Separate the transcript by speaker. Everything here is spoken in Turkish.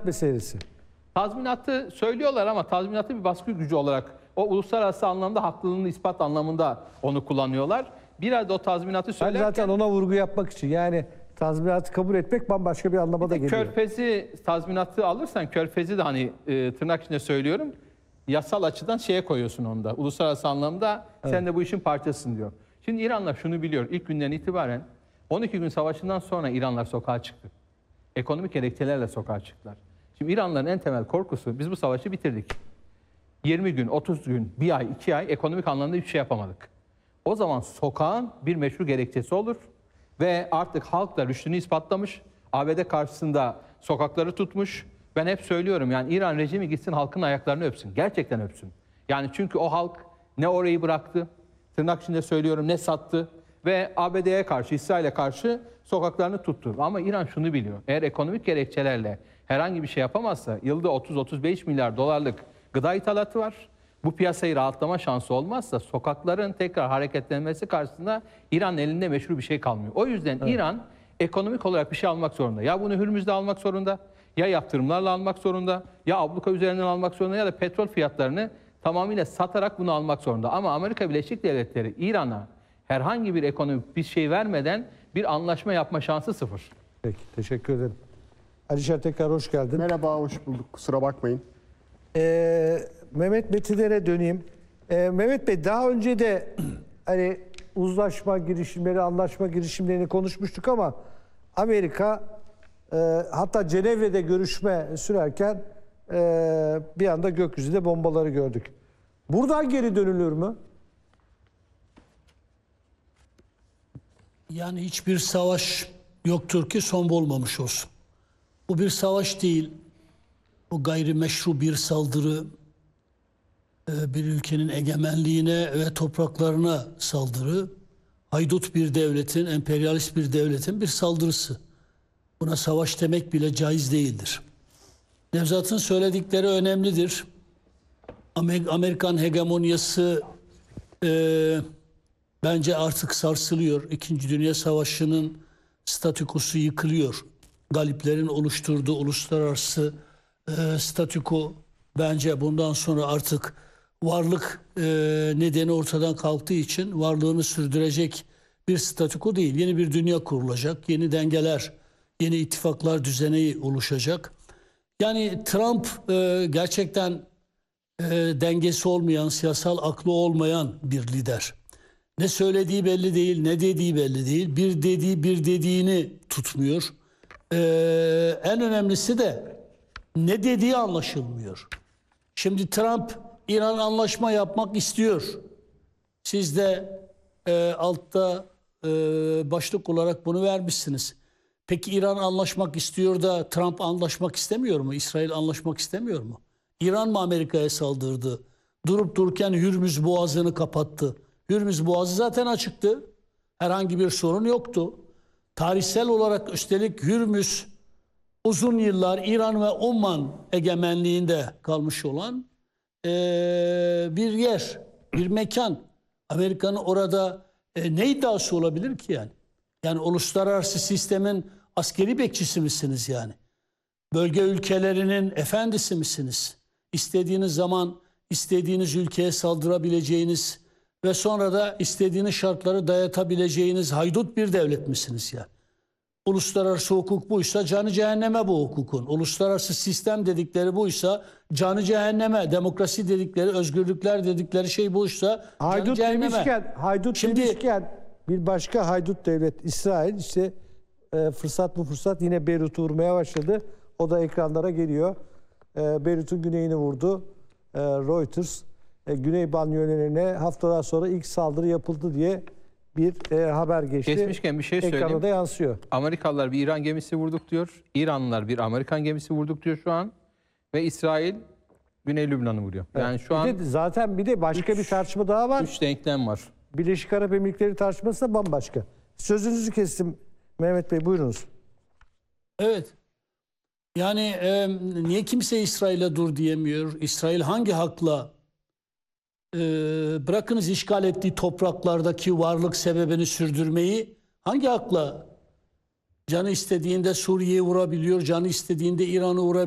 Speaker 1: tazminat meselesi.
Speaker 2: Tazminatı söylüyorlar ama tazminatı bir baskı gücü olarak o uluslararası anlamda haklılığını ispat anlamında onu kullanıyorlar. Biraz da o tazminatı
Speaker 1: Ben
Speaker 2: söylerken
Speaker 1: zaten ona vurgu yapmak için, yani tazminatı kabul etmek bambaşka bir anlama da geliyor.
Speaker 2: Körfezi tazminatı alırsan Körfezi de hani tırnak içinde söylüyorum yasal açıdan şeye koyuyorsun onda. Uluslararası anlamda sen de bu işin parçasısın diyor. Şimdi İranlar şunu biliyor. İlk günden itibaren 12 gün savaşından sonra İranlar sokağa çıktı. Ekonomik gerekçelerle sokağa çıktılar. Şimdi İranların en temel korkusu biz bu savaşı bitirdik. 20 gün, 30 gün, bir ay, 2 ay ekonomik anlamda hiçbir şey yapamadık. O zaman sokağın bir meşru gerekçesi olur ve artık halk da rüştünü ispatlamış. ABD karşısında sokakları tutmuş. Ben hep söylüyorum yani İran rejimi gitsin halkın ayaklarını öpsün. Gerçekten öpsün. Yani çünkü o halk ne orayı bıraktı, tırnak içinde söylüyorum ne sattı ve ABD'ye karşı, İsrail'e karşı sokaklarını tuttu. Ama İran şunu biliyor. Eğer ekonomik gerekçelerle herhangi bir şey yapamazsa yılda 30-35 milyar dolarlık gıda ithalatı var. Bu piyasayı rahatlama şansı olmazsa sokakların tekrar hareketlenmesi karşısında İran'ın elinde meşru bir şey kalmıyor. O yüzden İran ekonomik olarak bir şey almak zorunda. Ya bunu Hürmüz'de almak zorunda, ya yaptırımlarla almak zorunda, ya abluka üzerinden almak zorunda ya da petrol fiyatlarını tamamıyla satarak bunu almak zorunda. Ama Amerika Birleşik Devletleri İran'a herhangi bir ekonomik bir şey vermeden bir anlaşma yapma şansı sıfır.
Speaker 1: Peki, teşekkür ederim. Alişer tekrar hoş geldin.
Speaker 3: Merhaba, hoş bulduk. Kusura bakmayın.
Speaker 1: Mehmet Metin'e döneyim. Mehmet Bey, daha önce de hani uzlaşma girişimleri, anlaşma girişimlerini konuşmuştuk ama Amerika hatta Cenevre'de görüşme sürerken bir anda gökyüzünde bombaları gördük. Buradan geri dönülür mü?
Speaker 4: Yani hiçbir savaş yoktur ki son bulmamış olsun. Bu bir savaş değil. Bu gayrimeşru bir saldırı, bir ülkenin egemenliğine ve topraklarına saldırı, haydut bir devletin, emperyalist bir devletin bir saldırısı. Buna savaş demek bile caiz değildir. Nevzat'ın söyledikleri önemlidir. Amerikan hegemonyası bence artık sarsılıyor. İkinci Dünya Savaşı'nın statükosu yıkılıyor. Galiplerin oluşturduğu uluslararası statüko bence bundan sonra artık varlık nedeni ortadan kalktığı için varlığını sürdürecek bir statüko değil. Yeni bir dünya kurulacak, yeni dengeler, yeni ittifaklar düzeni oluşacak. Yani Trump gerçekten dengesi olmayan, siyasal aklı olmayan bir lider. Ne söylediği belli değil, ne dediği belli değil. Bir dediğini tutmuyor. En önemlisi de ne dediği anlaşılmıyor. Şimdi Trump İran anlaşma yapmak istiyor. Siz de altta başlık olarak bunu vermişsiniz. Peki İran anlaşmak istiyor da Trump anlaşmak istemiyor mu? İsrail anlaşmak istemiyor mu? İran mı Amerika'ya saldırdı? Durup dururken Hürmüz Boğazı'nı kapattı. Hürmüz Boğazı zaten açıktı. Herhangi bir sorun yoktu. Tarihsel olarak üstelik Hürmüz uzun yıllar İran ve Oman egemenliğinde kalmış olan bir yer, bir mekan. Amerika'nın orada ne iddiası olabilir ki yani? Yani uluslararası sistemin askeri bekçisi misiniz yani? Bölge ülkelerinin efendisi misiniz? İstediğiniz zaman istediğiniz ülkeye saldırabileceğiniz ve sonra da istediğiniz şartları dayatabileceğiniz haydut bir devlet misiniz yani? Uluslararası hukuk buysa canı cehenneme bu hukukun. Uluslararası sistem dedikleri buysa canı cehenneme. Demokrasi dedikleri, özgürlükler dedikleri şey buysa
Speaker 1: Haydut
Speaker 4: canı
Speaker 1: demişken, demişken bir başka haydut devlet İsrail işte fırsat yine Beyrut'u vurmaya başladı. O da ekranlara geliyor. Beyrut'un güneyini vurdu. Reuters Güney banyolarına haftalar sonra ilk saldırı yapıldı diye bir haber geçti.
Speaker 2: Geçmişken bir şey söyleyeyim.
Speaker 1: Ekrana da yansıyor.
Speaker 2: Amerikalılar bir İran gemisi vurduk diyor. İranlılar bir Amerikan gemisi vurduk diyor şu an. Ve İsrail Güney Lübnan'ı vuruyor. Yani şu an
Speaker 1: Zaten bir de başka bir tartışma daha var.
Speaker 2: 3 denklem var.
Speaker 1: Birleşik Arap Emirlikleri tartışması da bambaşka. Sözünüzü kestim Mehmet Bey, buyurunuz.
Speaker 4: Evet. Yani niye kimse İsrail'e dur diyemiyor? İsrail hangi hakla bırakınız işgal ettiği topraklardaki varlık sebebini sürdürmeyi, hangi hakla canı istediğinde Suriye'ye vurabiliyor, canı istediğinde İran'ı vurabiliyor?